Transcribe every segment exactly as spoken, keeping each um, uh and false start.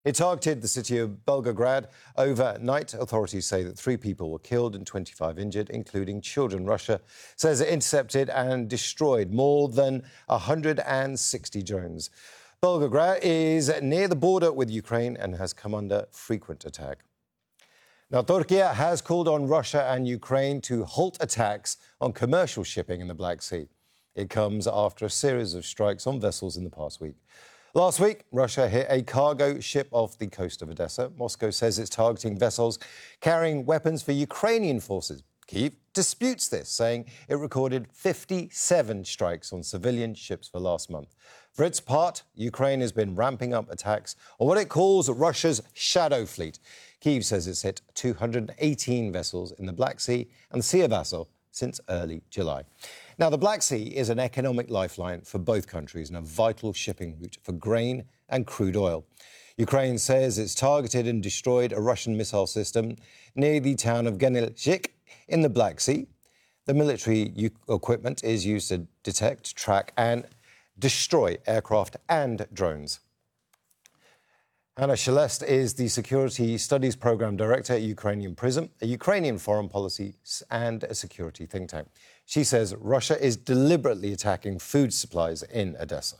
It targeted the city of Volgograd overnight. Authorities say that three people were killed and twenty-five injured, including children. Russia says it intercepted and destroyed more than one hundred sixty drones. Volgograd is near the border with Ukraine and has come under frequent attack. Now, Turkey has called on Russia and Ukraine to halt attacks on commercial shipping in the Black Sea. It comes after a series of strikes on vessels in the past week. Last week, Russia hit a cargo ship off the coast of Odessa. Moscow says it's targeting vessels carrying weapons for Ukrainian forces. Kyiv disputes this, saying it recorded fifty-seven strikes on civilian ships for last month. For its part, Ukraine has been ramping up attacks on what it calls Russia's shadow fleet. Kyiv says it's hit two hundred eighteen vessels in the Black Sea and Sea of Azov since early July. Now, the Black Sea is an economic lifeline for both countries and a vital shipping route for grain and crude oil. Ukraine says it's targeted and destroyed a Russian missile system near the town of Genelzhik in the Black Sea. The military equipment is used to detect, track and destroy aircraft and drones. Anna Shelest is the Security Studies Programme Director at Ukrainian PRISM, a Ukrainian foreign policy and a security think tank. She says Russia is deliberately attacking food supplies in Odessa.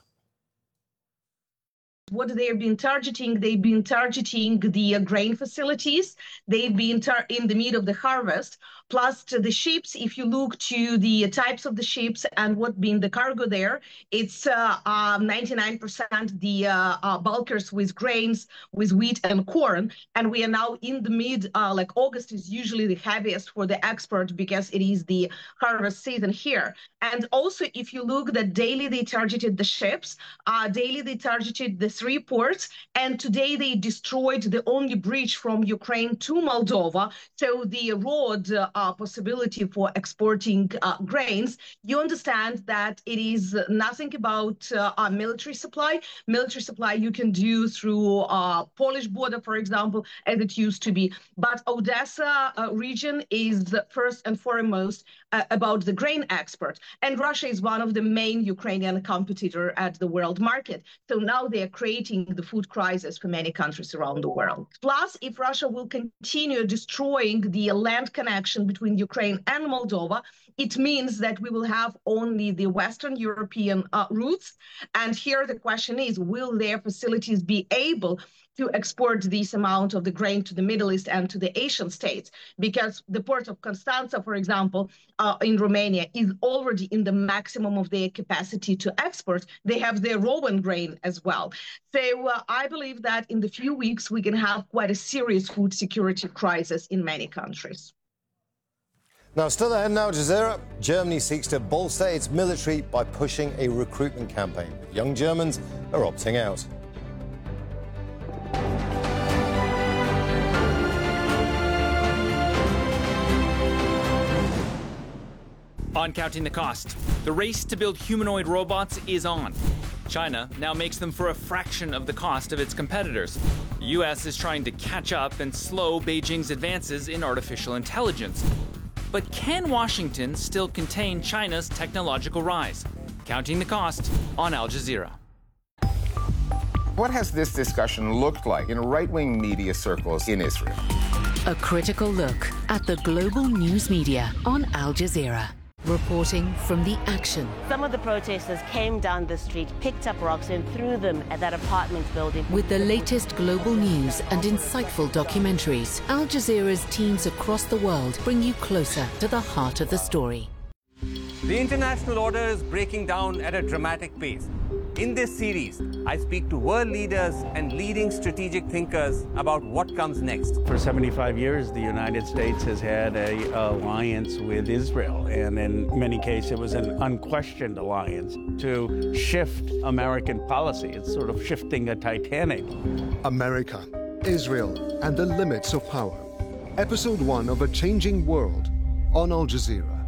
What they've been targeting, they've been targeting the uh, grain facilities. They've been tar in the middle of the harvest. Plus to the ships, if you look to the types of the ships and what been the cargo there, it's ninety-nine percent uh, uh, the uh, uh, bulkers with grains, with wheat and corn. And we are now in the mid, uh, like August is usually the heaviest for the export because it is the harvest season here. And also, if you look that daily they targeted the ships, uh, daily they targeted the three ports, and today they destroyed the only bridge from Ukraine to Moldova. So the road uh, Uh, possibility for exporting uh, grains, you understand that it is nothing about uh, our military supply. Military supply you can do through uh, Polish border, for example, as it used to be. But Odessa uh, region is first and foremost uh, about the grain export. And Russia is one of the main Ukrainian competitor at the world market. So now they are creating the food crisis for many countries around the world. Plus, if Russia will continue destroying the land connection between Ukraine and Moldova, it means that we will have only the Western European uh, routes. And here the question is, will their facilities be able to export this amount of the grain to the Middle East and to the Asian states? Because the port of Constanța, for example, uh, in Romania is already in the maximum of their capacity to export. They have their Rowan grain as well. So uh, I believe that in the few weeks, we can have quite a serious food security crisis in many countries. Now, still ahead in Al Jazeera, Germany seeks to bolster its military by pushing a recruitment campaign. Young Germans are opting out. On Counting the Cost, the race to build humanoid robots is on. China now makes them for a fraction of the cost of its competitors. The U S is trying to catch up and slow Beijing's advances in artificial intelligence. But can Washington still contain China's technological rise? Counting the Cost on Al Jazeera. What has this discussion looked like in right-wing media circles in Israel? A critical look at the global news media on Al Jazeera. Reporting from the action. Some of the protesters came down the street, picked up rocks and threw them at that apartment building. With the latest global news and insightful documentaries, Al Jazeera's teams across the world bring you closer to the heart of the story. The international order is breaking down at a dramatic pace. In this series, I speak to world leaders and leading strategic thinkers about what comes next. For seventy-five years, the United States has had an alliance with Israel, and in many cases, it was an unquestioned alliance to shift American policy. It's sort of shifting a Titanic. America, Israel, and the limits of power. Episode one of A Changing World on Al Jazeera.